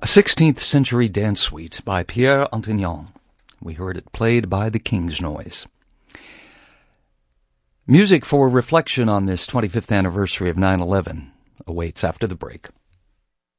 A 16th century dance suite by Pierre Antignon. We heard it played by the King's Noise. Music for reflection on this 25th anniversary of 9/11 awaits after the break.